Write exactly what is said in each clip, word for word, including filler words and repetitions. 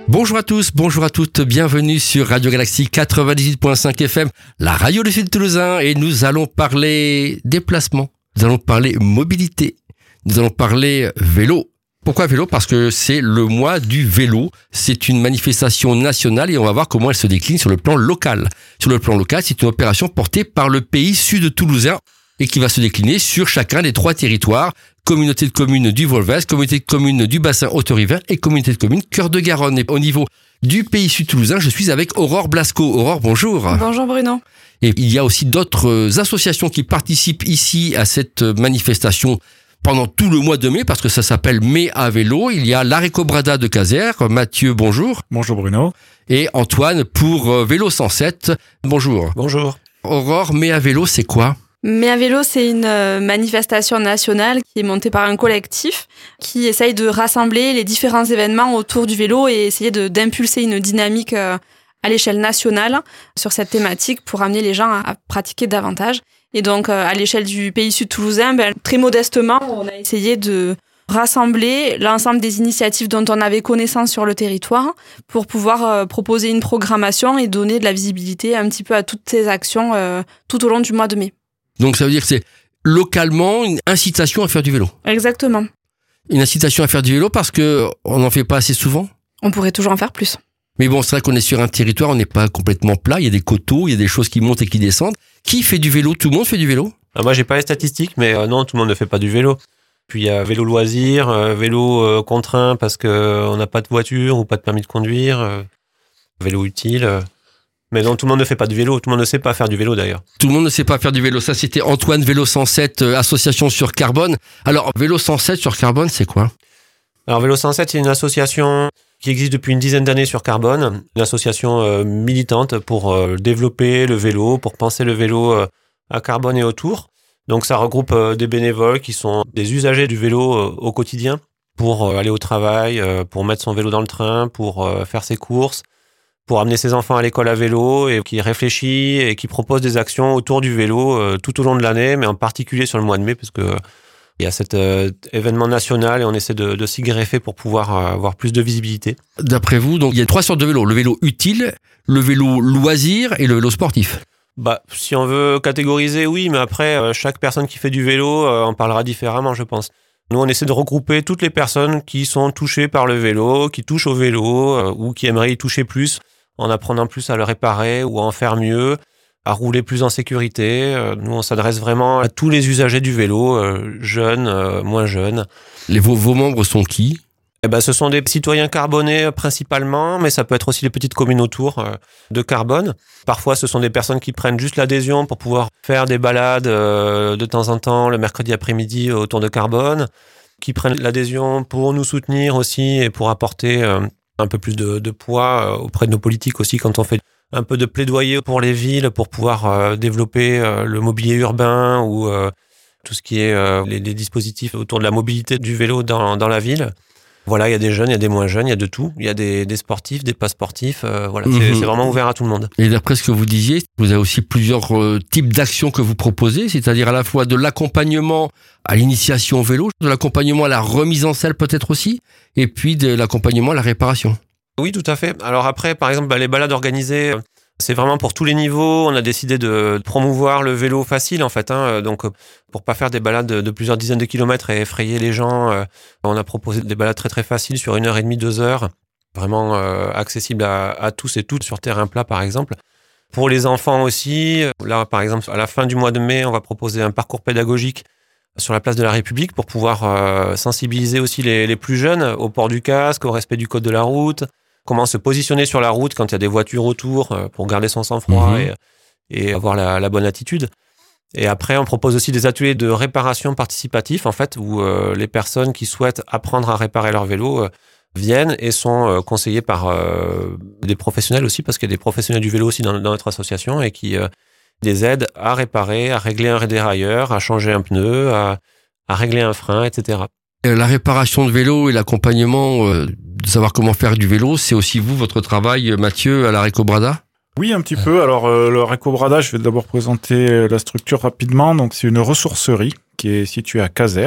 Bonjour à tous, bonjour à toutes, bienvenue sur Radio Galaxie quatre-vingt-dix-huit virgule cinq F M, la radio du Sud Toulousain, et nous allons parler déplacement, nous allons parler mobilité, nous allons parler vélo. Pourquoi vélo ? Parce que c'est le mois du vélo, c'est une manifestation nationale et on va voir comment elle se décline sur le plan local. Sur le plan local, c'est une opération portée par le pays sud toulousain et qui va se décliner sur chacun des trois territoires. Communauté de communes du Volvès, communauté de communes du bassin Haute-Rivin et communauté de communes Cœur de Garonne. Et au niveau du pays sud toulousain, je suis avec Aurore Blasco. Aurore, bonjour. Bonjour Bruno. Et il y a aussi d'autres associations qui participent ici à cette manifestation pendant tout le mois de mai, parce que ça s'appelle Mai à vélo. Il y a l'Arecobrada de Caser. Mathieu, bonjour. Bonjour Bruno. Et Antoine pour Vélo cent sept. Bonjour. Bonjour. Aurore, Mai à vélo, c'est quoi ? Mai à vélo, c'est une manifestation nationale qui est montée par un collectif qui essaye de rassembler les différents événements autour du vélo et essayer de, d'impulser une dynamique à l'échelle nationale sur cette thématique pour amener les gens à, à pratiquer davantage. Et donc, à l'échelle du pays sud toulousain, ben, très modestement, on a essayé de rassembler l'ensemble des initiatives dont on avait connaissance sur le territoire pour pouvoir euh, proposer une programmation et donner de la visibilité un petit peu à toutes ces actions euh, tout au long du mois de mai. Donc ça veut dire que c'est localement une incitation à faire du vélo. Exactement. Une incitation à faire du vélo parce que on n'en fait pas assez souvent. On pourrait toujours en faire plus. Mais bon, c'est vrai qu'on est sur un territoire, on n'est pas complètement plat, il y a des coteaux, il y a des choses qui montent et qui descendent. Qui fait du vélo ? Tout le monde fait du vélo ? Alors moi, j'ai pas les statistiques, mais euh, non, tout le monde ne fait pas du vélo. Puis il y a vélo loisir, euh, vélo euh, contraint parce que euh, on n'a pas de voiture ou pas de permis de conduire, euh, vélo utile. Euh. Mais non, tout le monde ne fait pas du vélo. Tout le monde ne sait pas faire du vélo, d'ailleurs. Tout le monde ne sait pas faire du vélo. Ça, c'était Antoine, Vélo cent sept, euh, association sur Carbone. Alors, Vélo cent sept sur Carbone, c'est quoi ? Alors, Vélo cent sept, c'est une association qui existe depuis une dizaine d'années sur Carbone. Une association euh, militante pour euh, développer le vélo, pour penser le vélo euh, à Carbone et autour. Donc, ça regroupe euh, des bénévoles qui sont des usagers du vélo euh, au quotidien pour euh, aller au travail, euh, pour mettre son vélo dans le train, pour euh, faire ses courses, pour amener ses enfants à l'école à vélo, et qui réfléchit et qui propose des actions autour du vélo euh, tout au long de l'année, mais en particulier sur le mois de mai, parce que euh, il y a cet euh, événement national et on essaie de, de s'y greffer pour pouvoir euh, avoir plus de visibilité. D'après vous, donc il y a trois sortes de vélos. Le vélo utile, le vélo loisir et le vélo sportif. Bah, si on veut catégoriser, oui, mais après, euh, chaque personne qui fait du vélo euh, en parlera différemment, je pense. Nous, on essaie de regrouper toutes les personnes qui sont touchées par le vélo, qui touchent au vélo euh, ou qui aimeraient y toucher plus, en apprenant plus à le réparer ou à en faire mieux, à rouler plus en sécurité. Nous, on s'adresse vraiment à tous les usagers du vélo, euh, jeunes, euh, moins jeunes. Les, vos, vos membres sont qui ? Eh ben, ce sont des citoyens carbonés principalement, mais ça peut être aussi les petites communes autour euh, de Carbone. Parfois, ce sont des personnes qui prennent juste l'adhésion pour pouvoir faire des balades euh, de temps en temps, le mercredi après-midi autour de Carbone, qui prennent l'adhésion pour nous soutenir aussi et pour apporter euh, un peu plus de, de poids auprès de nos politiques aussi quand on fait un peu de plaidoyer pour les villes pour pouvoir euh, développer euh, le mobilier urbain ou euh, tout ce qui est euh, les, les dispositifs autour de la mobilité du vélo dans, dans la ville. Voilà, il y a des jeunes, il y a des moins jeunes, il y a de tout. Il y a des, des sportifs, des pas sportifs. Euh, voilà, mmh. c'est, c'est vraiment ouvert à tout le monde. Et d'après ce que vous disiez, vous avez aussi plusieurs euh, types d'actions que vous proposez, c'est-à-dire à la fois de l'accompagnement à l'initiation au vélo, de l'accompagnement à la remise en selle peut-être aussi, et puis de l'accompagnement à la réparation. Oui, tout à fait. Alors après, par exemple, bah, les balades organisées, c'est vraiment pour tous les niveaux. On a décidé de promouvoir le vélo facile, en fait. Hein. Donc, pour pas faire des balades de plusieurs dizaines de kilomètres et effrayer les gens, on a proposé des balades très très faciles sur une heure et demie, deux heures, vraiment euh, accessibles à, à tous et toutes sur terrain plat, par exemple. Pour les enfants aussi, là, par exemple, à la fin du mois de mai, on va proposer un parcours pédagogique sur la place de la République pour pouvoir euh, sensibiliser aussi les, les plus jeunes au port du casque, au respect du code de la route, comment se positionner sur la route quand il y a des voitures autour euh, pour garder son sang-froid mmh. et, et avoir la, la bonne attitude. Et après, on propose aussi des ateliers de réparation participatif, en fait, où euh, les personnes qui souhaitent apprendre à réparer leur vélo euh, viennent et sont euh, conseillées par euh, des professionnels aussi, parce qu'il y a des professionnels du vélo aussi dans, dans notre association et qui euh, les aident à réparer, à régler un dérailleur, à changer un pneu, à, à régler un frein, et cetera. La réparation de vélo et l'accompagnement, euh, de savoir comment faire du vélo, c'est aussi vous, votre travail, Mathieu, à l'Arecobrada ? Oui, un petit peu. Alors, euh, l'Arecobrada, je vais d'abord présenter la structure rapidement. Donc, c'est une ressourcerie qui est située à Caser.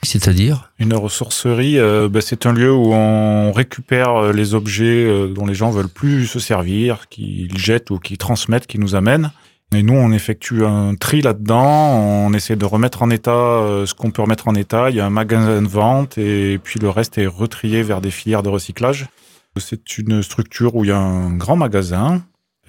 C'est-à-dire ? Une ressourcerie, euh, bah, c'est un lieu où on récupère les objets euh, dont les gens veulent plus se servir, qu'ils jettent ou qu'ils transmettent, qu'ils nous amènent. Et nous, on effectue un tri là-dedans, on essaie de remettre en état euh, ce qu'on peut remettre en état. Il y a un magasin de vente et puis le reste est retrié vers des filières de recyclage. C'est une structure où il y a un grand magasin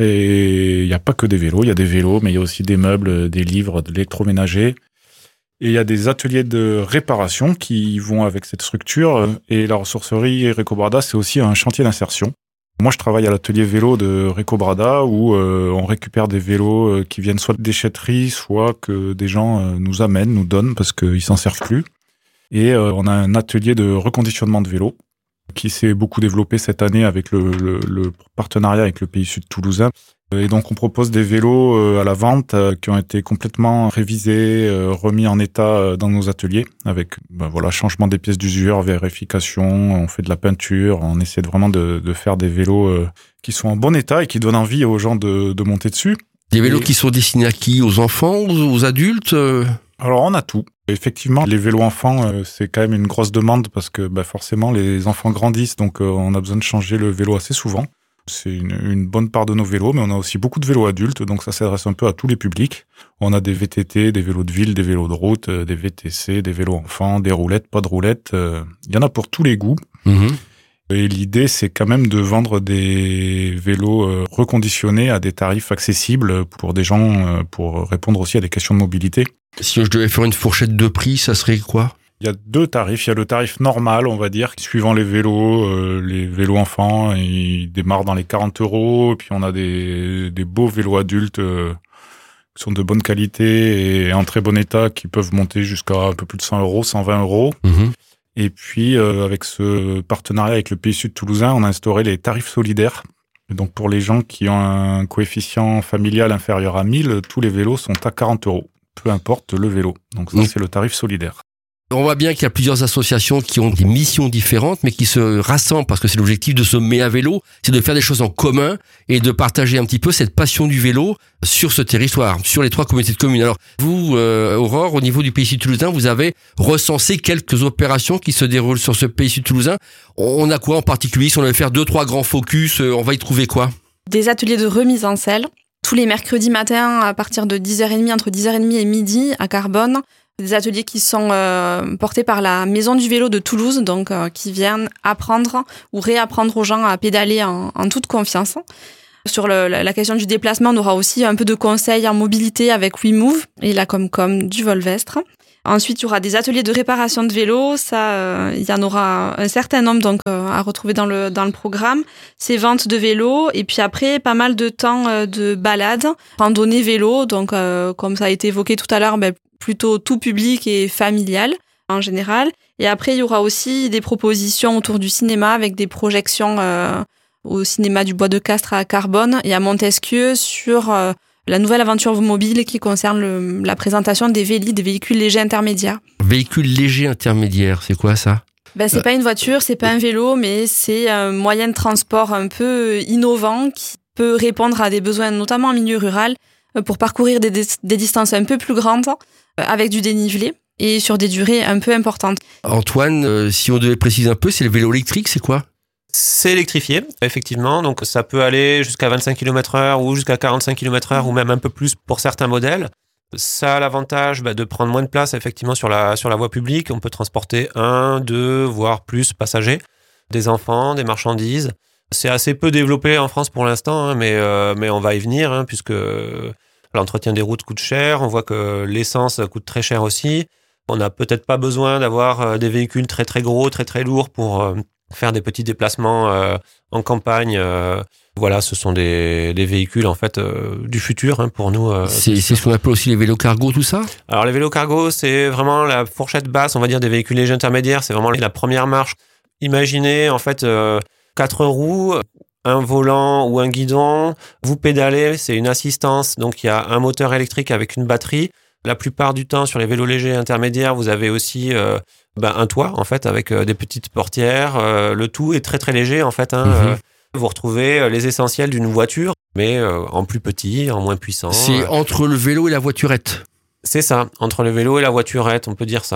et il n'y a pas que des vélos, il y a des vélos, mais il y a aussi des meubles, des livres, de l'électroménager. Et il y a des ateliers de réparation qui vont avec cette structure. Et la ressourcerie Recobrada, c'est aussi un chantier d'insertion. Moi, je travaille à l'atelier vélo de Recobrada où euh, on récupère des vélos qui viennent soit de déchetterie, soit que des gens euh, nous amènent, nous donnent parce qu'ils s'en servent plus. Et euh, on a un atelier de reconditionnement de vélos qui s'est beaucoup développé cette année avec le, le, le partenariat avec le Pays Sud Toulousain. Et donc, on propose des vélos à la vente qui ont été complètement révisés, remis en état dans nos ateliers avec ben voilà, changement des pièces d'usure, vérification, on fait de la peinture, on essaie vraiment de, de faire des vélos qui sont en bon état et qui donnent envie aux gens de, de monter dessus. Des vélos et... qui sont destinés à qui ? Aux enfants, aux adultes ? Alors, on a tout. Effectivement, les vélos enfants, c'est quand même une grosse demande parce que ben, forcément, les enfants grandissent, donc on a besoin de changer le vélo assez souvent. C'est une, une bonne part de nos vélos, mais on a aussi beaucoup de vélos adultes, donc ça s'adresse un peu à tous les publics. On a des V T T, des vélos de ville, des vélos de route, des V T C, des vélos enfants, des roulettes, pas de roulettes. Il y en a pour tous les goûts. Mmh. Et l'idée, c'est quand même de vendre des vélos reconditionnés à des tarifs accessibles pour des gens, pour répondre aussi à des questions de mobilité. Si je devais faire une fourchette de prix, ça serait quoi ? Il y a deux tarifs. Il y a le tarif normal, on va dire, suivant les vélos. Euh, les vélos enfants, ils démarrent dans les quarante euros. Et puis on a des, des beaux vélos adultes euh, qui sont de bonne qualité et en très bon état, qui peuvent monter jusqu'à un peu plus de cent euros, cent vingt euros. Mmh. Et puis euh, avec ce partenariat avec le Pays Sud Toulousain, on a instauré les tarifs solidaires. Et donc pour les gens qui ont un coefficient familial inférieur à mille, tous les vélos sont à quarante euros, peu importe le vélo. Donc ça, mmh. c'est le tarif solidaire. On voit bien qu'il y a plusieurs associations qui ont des missions différentes, mais qui se rassemblent parce que c'est l'objectif de Sommet à vélo, c'est de faire des choses en commun et de partager un petit peu cette passion du vélo sur ce territoire, sur les trois communautés de communes. Alors, vous, euh, Aurore, au niveau du Pays Sud Toulousain, vous avez recensé quelques opérations qui se déroulent sur ce Pays Sud Toulousain. On a quoi en particulier ? Si on devait faire deux, trois grands focus, on va y trouver quoi ? Des ateliers de remise en selle, tous les mercredis matins à partir de dix heures trente, entre dix heures trente et midi à Carbone. Des ateliers qui sont euh, portés par la Maison du Vélo de Toulouse, donc euh, qui viennent apprendre ou réapprendre aux gens à pédaler en, en toute confiance. Sur le, la, la question du déplacement, on aura aussi un peu de conseils en mobilité avec WeMove et la Comcom du Volvestre. Ensuite, il y aura des ateliers de réparation de vélos. Ça, euh, il y en aura un certain nombre donc euh, à retrouver dans le dans le programme. C'est vente de vélos et puis après pas mal de temps euh, de balade, randonnée vélo. Donc euh, comme ça a été évoqué tout à l'heure, ben, plutôt tout public et familial en général. Et après, il y aura aussi des propositions autour du cinéma avec des projections euh, au cinéma du Bois de Castres à Carbone et à Montesquieu sur euh, la nouvelle aventure mobile qui concerne le, la présentation des vélis, des véhicules légers intermédiaires. Véhicules légers intermédiaires, c'est quoi ça ? Ben, c'est euh... pas une voiture, c'est pas un vélo, mais c'est un moyen de transport un peu innovant qui peut répondre à des besoins, notamment en milieu rural, pour parcourir des, des distances un peu plus grandes avec du dénivelé et sur des durées un peu importantes. Antoine, euh, si on devait préciser un peu, c'est le vélo électrique, c'est quoi ? C'est électrifié, effectivement. Donc, ça peut aller jusqu'à vingt-cinq kilomètres heure ou jusqu'à quarante-cinq kilomètres heure ou même un peu plus pour certains modèles. Ça a l'avantage bah, de prendre moins de place, effectivement, sur la, sur la voie publique. On peut transporter un, deux, voire plus passagers, des enfants, des marchandises. C'est assez peu développé en France pour l'instant, hein, mais, euh, mais on va y venir, hein, puisque l'entretien des routes coûte cher. On voit que l'essence coûte très cher aussi. On n'a peut-être pas besoin d'avoir des véhicules très, très gros, très, très lourds pour... Euh, faire des petits déplacements euh, en campagne. Euh, voilà, ce sont des, des véhicules en fait euh, du futur hein, pour nous. Euh, c'est, c'est ce qu'on appelle aussi les vélos cargo, tout ça ? Alors les vélos cargo, c'est vraiment la fourchette basse, on va dire, des véhicules légers intermédiaires. C'est vraiment la première marche. Imaginez en fait euh, quatre roues, un volant ou un guidon. Vous pédalez, c'est une assistance. Donc il y a un moteur électrique avec une batterie. La plupart du temps, sur les vélos légers intermédiaires, vous avez aussi euh, bah, un toit, en fait, avec euh, des petites portières. Euh, le tout est très, très léger, en fait. Hein, mm-hmm. euh, vous retrouvez les essentiels d'une voiture, mais euh, en plus petit, en moins puissant. C'est entre le vélo et la voiturette. C'est ça, entre le vélo et la voiturette, on peut dire ça.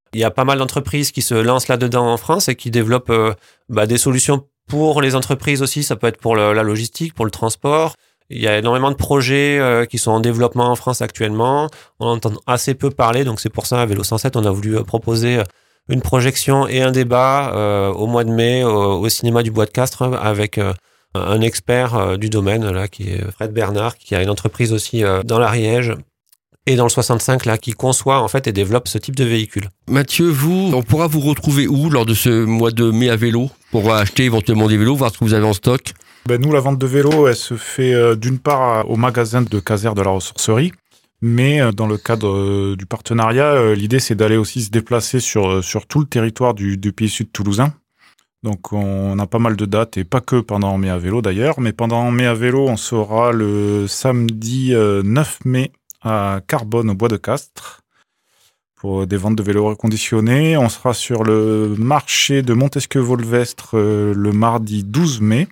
Il y a pas mal d'entreprises qui se lancent là-dedans en France et qui développent euh, bah, des solutions pour les entreprises aussi. Ça peut être pour le, la logistique, pour le transport. Il y a énormément de projets euh, qui sont en développement en France actuellement. On entend assez peu parler, donc c'est pour ça, à Vélo cent sept, on a voulu proposer une projection et un débat euh, au mois de mai au, au cinéma du Bois de Castres avec euh, un expert euh, du domaine, là, qui est Fred Bernard, qui a une entreprise aussi euh, dans l'Ariège et dans le soixante-cinq, là, qui conçoit en fait et développe ce type de véhicule. Mathieu, vous, on pourra vous retrouver où lors de ce mois de mai à vélo pour acheter éventuellement des vélos, voir ce que vous avez en stock? Ben nous, la vente de vélos, elle se fait euh, d'une part au magasin de Caser de la ressourcerie, mais euh, dans le cadre euh, du partenariat, euh, l'idée c'est d'aller aussi se déplacer sur, euh, sur tout le territoire du, du Pays Sud toulousain. Donc on a pas mal de dates, et pas que pendant mai à vélo d'ailleurs, mais pendant mai à vélo, on sera le samedi euh, neuf mai à Carbone au Bois de Castres pour des ventes de vélos reconditionnés. On sera sur le marché de Montesquieu-Volvestre euh, le mardi douze mai.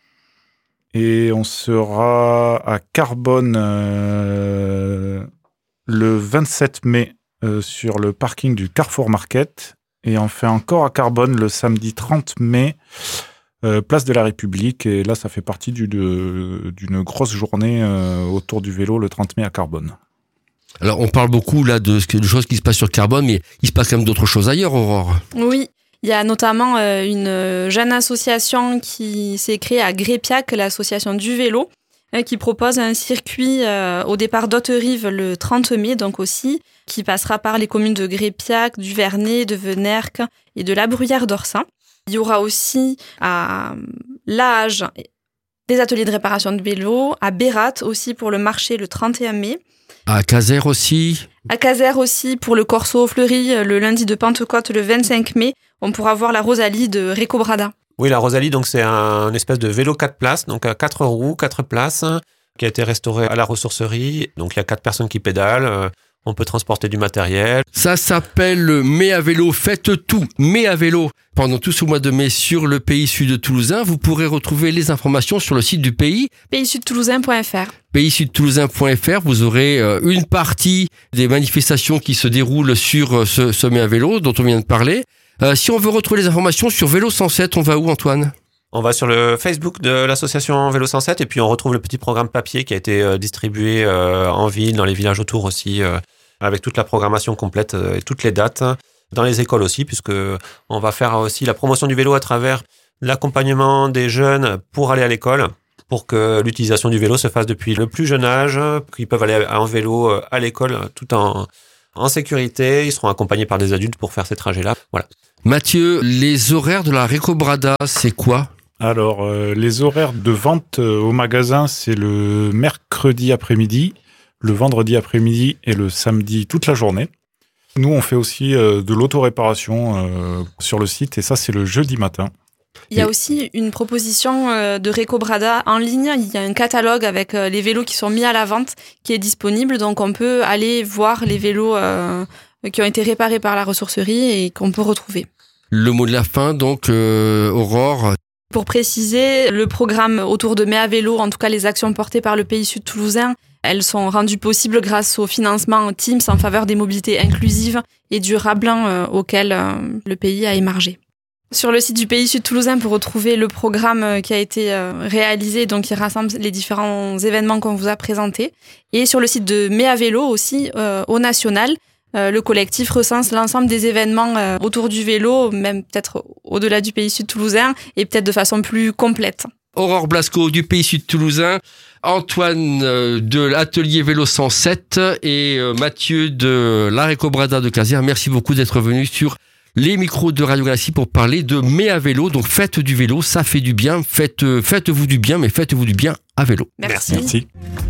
Et on sera à Carbone euh, le vingt-sept mai euh, sur le parking du Carrefour Market. Et on fait encore à Carbone le samedi trente mai, euh, place de la République. Et là, ça fait partie du, de, d'une grosse journée euh, autour du vélo le trente mai à Carbone. Alors, on parle beaucoup là de, de choses qui se passent sur Carbone, mais il se passe quand même d'autres choses ailleurs, Aurore. Oui. Il y a notamment euh, une jeune association qui s'est créée à Grépiac, l'association du vélo, euh, qui propose un circuit euh, au départ d'Haute-Rive le trente mai, donc aussi, qui passera par les communes de Grépiac, du Vernet, de Venerque et de la Bruyère-d'Orsan. Il y aura aussi à Lahage des ateliers de réparation de vélos, à Bérat aussi pour le marché le trente et un mai. À Caser aussi. À Caser aussi pour le Corso Fleuri le lundi de Pentecôte le vingt-cinq mai. On pourra voir la Rosalie de Recobrada. Oui, la Rosalie, donc c'est un espèce de vélo quatre places, donc à quatre roues, quatre places, qui a été restauré à la ressourcerie. Donc il y a quatre personnes qui pédalent. On peut transporter du matériel. Ça s'appelle Mai à vélo. Faites tout. Mai à vélo. Pendant tout ce mois de mai sur le Pays Sud toulousain, vous pourrez retrouver les informations sur le site du pays. pays sud toulousain point f r. pays sud toulousain point f r. Vous aurez une partie des manifestations qui se déroulent sur ce, ce Mai à vélo dont on vient de parler. Euh, si on veut retrouver les informations sur Vélo cent sept, on va où, Antoine ? On va sur le Facebook de l'association Vélo cent sept et puis on retrouve le petit programme papier qui a été euh, distribué euh, en ville, dans les villages autour aussi, euh, avec toute la programmation complète euh, et toutes les dates. Dans les écoles aussi, puisque on va faire aussi la promotion du vélo à travers l'accompagnement des jeunes pour aller à l'école, pour que l'utilisation du vélo se fasse depuis le plus jeune âge, qu'ils peuvent aller en vélo à l'école tout en, en sécurité. Ils seront accompagnés par des adultes pour faire ces trajets-là. Voilà. Mathieu, les horaires de la Recobrada, c'est quoi ? Alors, euh, les horaires de vente euh, au magasin, c'est le mercredi après-midi, le vendredi après-midi et le samedi toute la journée. Nous, on fait aussi euh, de l'auto-réparation euh, sur le site et ça, c'est le jeudi matin. Il y a aussi une proposition euh, de Recobrada en ligne. Il y a un catalogue avec euh, les vélos qui sont mis à la vente qui est disponible. Donc, on peut aller voir les vélos euh, qui ont été réparés par la ressourcerie et qu'on peut retrouver. Le mot de la fin, donc, euh, Aurore. Pour préciser, le programme autour de Mai à vélo, en tout cas les actions portées par le Pays Sud toulousain, elles sont rendues possibles grâce au financement Teams en faveur des mobilités inclusives et durables euh, auquel euh, le pays a émargé. Sur le site du Pays Sud toulousain, pour retrouver le programme qui a été euh, réalisé, donc qui rassemble les différents événements qu'on vous a présentés. Et sur le site de Mai à vélo aussi, euh, au national, Euh, le collectif recense l'ensemble des événements euh, autour du vélo, même peut-être au-delà du Pays Sud toulousain, et peut-être de façon plus complète. Aurore Blasco du Pays Sud toulousain, Antoine euh, de l'atelier Vélo cent sept et euh, Mathieu de la Recobrada de Caser. Merci beaucoup d'être venus sur les micros de Radio Galaxie pour parler de Mai à vélo. Donc faites du vélo, ça fait du bien. Faites, faites-vous du bien, mais faites-vous du bien à vélo. Merci. Merci.